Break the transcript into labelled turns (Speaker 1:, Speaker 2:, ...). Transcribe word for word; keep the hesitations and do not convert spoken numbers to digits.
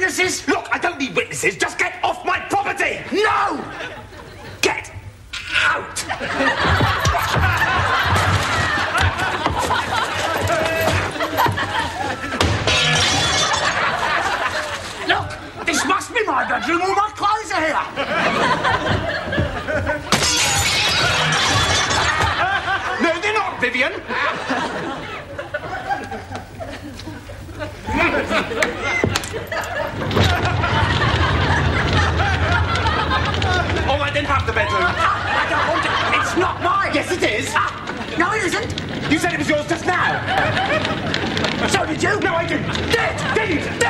Speaker 1: witnesses?
Speaker 2: Look, I don't need witnesses. Just get off my property!
Speaker 1: No!
Speaker 2: Get out!
Speaker 1: Look, this must be my bedroom. All my clothes are here.
Speaker 2: No, they're not, Vivian. All right, then have the bedroom.
Speaker 1: I don't want it. It's not mine.
Speaker 2: Yes, it is.
Speaker 1: Ah, no, it isn't.
Speaker 2: You said it was yours just now.
Speaker 1: So did you?
Speaker 2: No, I didn't.
Speaker 1: Did.
Speaker 2: Didn't.